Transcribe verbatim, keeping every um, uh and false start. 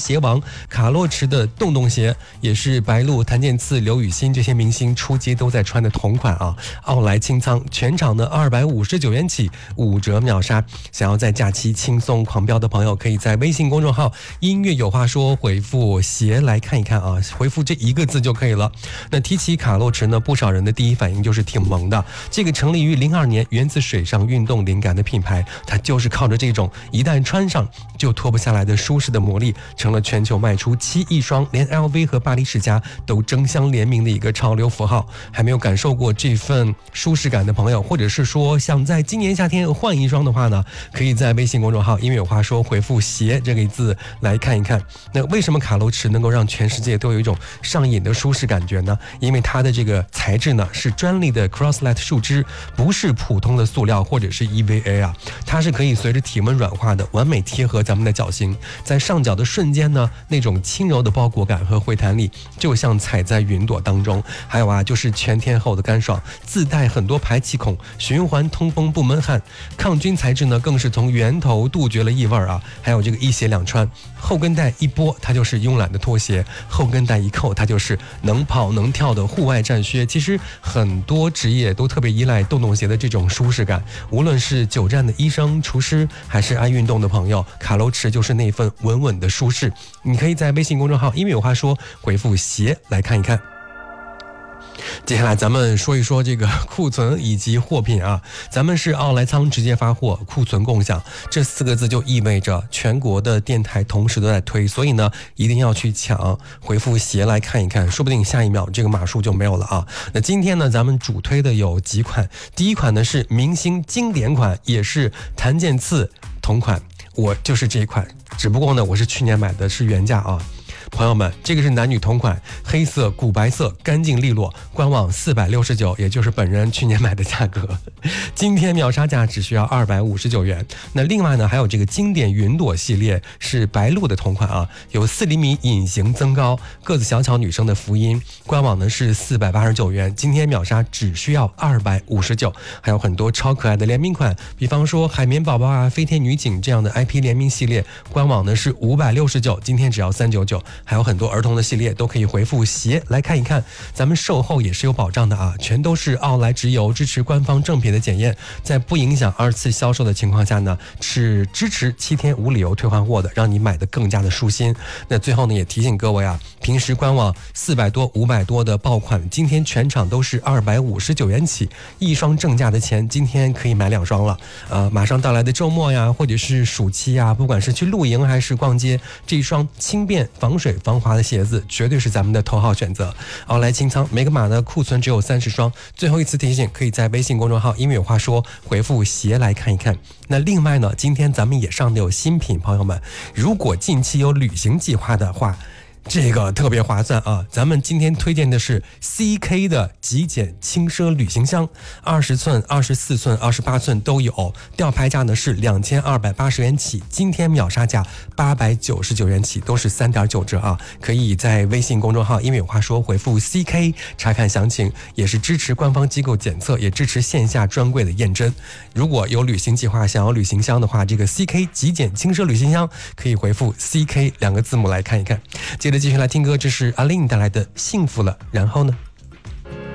鞋王卡洛驰的洞洞鞋，也是白鹿、谭健次、刘雨昕这些明星出街都在穿的同款啊。奥莱清仓，全场呢二百五十九元起，五折秒杀。想要在假期轻松狂飙的朋友，可以在微信公众号音乐有话说回复鞋来看一看啊，回复这一个字就可以了。那提起卡洛驰呢，不少人的第一反应就是挺萌的。这个成立于零二年，源自水上运动灵感的品牌，它就是靠着这种一旦穿上就脱不下来的舒适的魔力，成了全球卖出七亿双，连 L V 和巴黎世家都争相联名的一个潮流符号。还没有感受过这份舒适感的朋友，或者是说想在今年夏天换一双的话呢，可以在微信公众号音乐有话说回复鞋这个字来看一看。那为什么卡洛驰能够让全世界都有一种上瘾的舒适感觉呢？因为它的这个材质呢是专利的 Crosslet 树脂，不是普通的塑料或者是 E V A 啊，它是可以随着体温软化的，完美贴合咱们的脚型，在上脚的瞬间呢，那种轻柔的包裹感和回弹力就像踩在云朵当中。还有啊，就是全天候的干爽，自带很多排气孔，循环通风不闷汗。抗菌材质呢更是从源头杜绝了异味啊。还有这个一鞋两穿，后跟带一拨它就是慵懒的拖鞋，后跟带一扣它就是能跑能跳的户外战靴。其实很多职业都特别依赖洞洞鞋的这种舒适感，无论是久站的医生、厨师，还是爱运动的朋友，卡洛驰就是那份稳稳的舒适。你可以在微信公众号音乐有话说回复鞋来看一看。接下来咱们说一说这个库存以及货品啊，咱们是奥莱仓直接发货，库存共享，这四个字就意味着全国的电台同时都在推，所以呢一定要去抢，回复鞋来看一看，说不定下一秒这个码数就没有了啊。那今天呢咱们主推的有几款，第一款呢是明星经典款，也是谭健次同款，我就是这一款，只不过呢我是去年买的是原价啊。朋友们，这个是男女同款，黑色古白色，干净利落，官网四百六十九，也就是本人去年买的价格，今天秒杀价只需要二百五十九元。那另外呢还有这个经典云朵系列，是白鹿的同款啊，有四厘米隐形增高，个子小巧女生的福音，官网呢是四百八十九元，今天秒杀只需要二百五十九。还有很多超可爱的联名款，比方说海绵宝宝啊、飞天女警这样的 I P 联名系列，官网呢是五百六十九，今天只要三百九十九。还有很多儿童的系列都可以回复鞋来看一看，咱们售后也是有保障的啊，全都是奥莱直邮支持官方正品的检验，在不影响二次销售的情况下呢，是支持七天无理由退换货的，让你买的更加的舒心。那最后呢也提醒各位啊，平时官网四百多五百多的爆款，今天全场都是二百五十九元起，一双正价的钱今天可以买两双了。呃，马上到来的周末呀，或者是暑期呀，不管是去露营还是逛街，这一双轻便防水防滑的鞋子绝对是咱们的头号选择。奥莱清仓，每个码呢库存只有三十双。最后一次提醒，可以在微信公众号音乐有话说回复鞋来看一看。那另外呢，今天咱们也上的有新品，朋友们，如果近期有旅行计划的话，这个特别划算啊！咱们今天推荐的是 C K 的极简轻奢旅行箱，二十寸、二十四寸、二十八寸都有，吊牌价呢是两千二百八十元起，今天秒杀价八百九十九元起，都是三点九折啊！可以在微信公众号因为有话说回复 C K 查看详情，也是支持官方机构检测，也支持线下专柜的验真。如果有旅行计划想要旅行箱的话，这个 C K 极简轻奢旅行箱可以回复 C K 两个字母来看一看。接着继续来听歌，这是阿令带来的《幸福了》，然后呢？